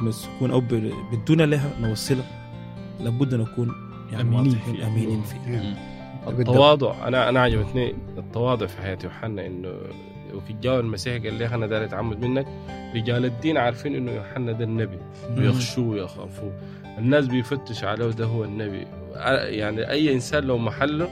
بكلمة السكون أو بدون لها نوصلها، لابد نكون يعني أمينين فيه. التواضع أنا عجبتني التواضع في حياة يوحنا، إنه وفي الجو المسيح قال لي أنا داري أتعمد منك. رجال الدين عارفين إنه يوحنا ده النبي، بيخشوه ويخافوه، الناس بيفتش عليه ده هو النبي. يعني أي إنسان لو محله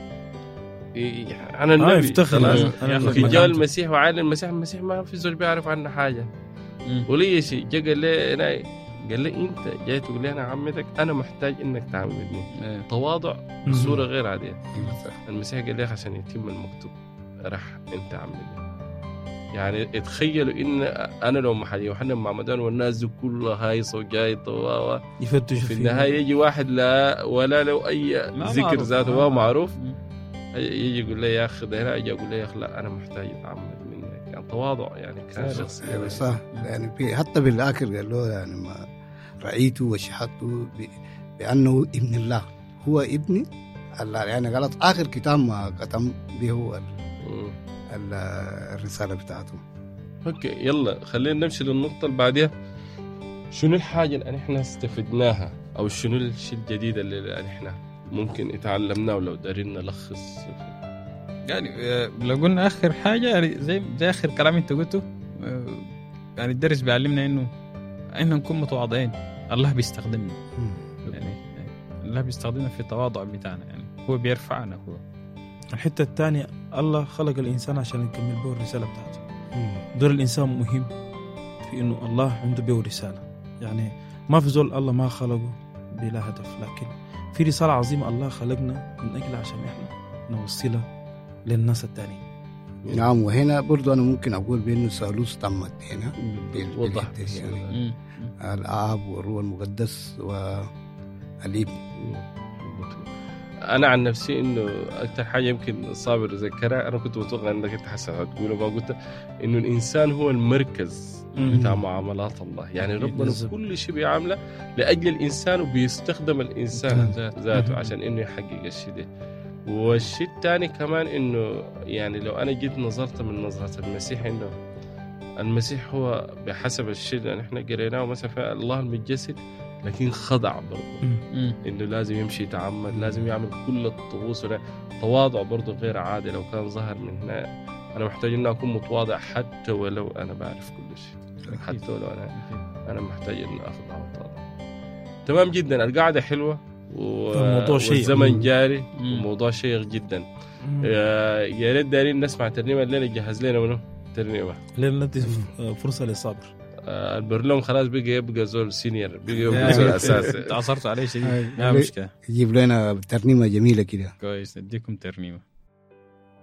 أنا النبي يفتخر. في الجو المسيح وعالم المسيح ما في زول بيعرف عنه حاجة. ولي شيء جا قال لي أنت جاي تقول لي أنا عمتك، أنا محتاج إنك تعمدني. تواضع بصورة غير عادية. المسيح قال لي عشان يتم المكتوب راح أنت عمدني. يعني اتخيلوا إن أنا لو محل يوحنا معمدان والناس دي كلها هايصة وجاية يفتشوا في النهاية يجي واحد لا ولا لو أي ذكر ذاته ما معروف، يجي يقول لي يا أخي ده هنا، أجي أقول لي يا أخي لا أنا محتاج أتعمد منك. يعني تواضع يعني كان شخص يعني صح. يعني حتى بالآخر قال له يعني ما رأيته وشهدته بأنه ابن الله، هو ابن الله. يعني غلط آخر كتاب ما ختم به هو الرسالة بتاعته. اوكي يلا خلينا نمشي للنقطة اللي بعدها. شنو الحاجة اللي احنا استفدناها، او شنو الشيء الجديد اللي احنا ممكن اتعلمناه ولو دارين نلخص؟ يعني لو قلنا اخر حاجة يعني زي اخر كلام انت قلته، يعني الدرس بيعلمنا انه احنا نكون متواضعين، الله بيستخدمنا. يعني الله بيستخدمنا في التواضع بتاعنا، يعني هو بيرفعنا. هو الحتة الثانية الله خلق الإنسان عشان يكمل به الرسالة بتاعته. دور الإنسان مهم في إنه الله عنده به رسالة. يعني ما في زول الله ما خلقه بلا هدف، لكن في رسالة عظيمة الله خلقنا من أجل عشان إحنا نوصلها للناس التانيين. نعم. وهنا برضو أنا ممكن أقول بأنه الثالوث تمت هنا وضح يعني الآب والروح المقدس والابن. أنا عن نفسي إنه أكتر حاجة يمكن صابر ذكرها، أنا كنت متوقع إنك أنت حسن هتقوله ما قلت، إنه الإنسان هو المركز بتاع معاملات الله. يعني ربنا كل شيء بيعمله لأجل الإنسان، وبيستخدم الإنسان ذاته عشان إنه يحقق الشيء ده. والشيء الثاني كمان إنه يعني لو أنا جيت نظرت من نظرة المسيح، إنه المسيح هو بحسب الشيء اللي إحنا قريناه مثلا في الله المتجسد، لكن خضع برضه إنه لازم يمشي يتعمد، لازم يعمل كل الطقوس. تواضع برضه غير عادي. لو كان ظهر من هنا أنا محتاج إن أكون متواضع حتى ولو أنا بعرف كل شيء، حتى ولو أنا محتاج إن أخضع وتواضع. تمام جدا. القاعدة حلوة والزمن جاري وموضوع شيق جدا. يا ريت دارين نسمع ترنيمة الليلة. جهز لنا منه ترنيمة الليلة ندي فرصة للصبر. البرلوم خلاص يبقى زول سينيور، يبقى زول أساسي. تعصرت عليه شيء، لا مشكلة. يجيب لنا ترنيمة جميلة كده. كويس، نديكم ترنيمة.